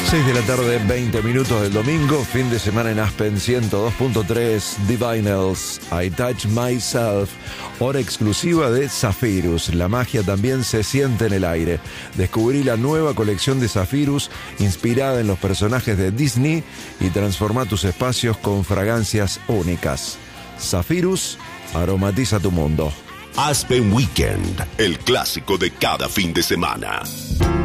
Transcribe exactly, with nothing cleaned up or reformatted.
seis de la tarde, veinte minutos del domingo, fin de semana en Aspen ciento dos punto tres, Divinals, I Touch Myself, hora exclusiva de Zephyrus. La magia también se siente en el aire. Descubrí la nueva colección de Zephyrus inspirada en los personajes de Disney y transforma tus espacios con fragancias únicas. Zephyrus aromatiza tu mundo. Aspen Weekend, el clásico de cada fin de semana.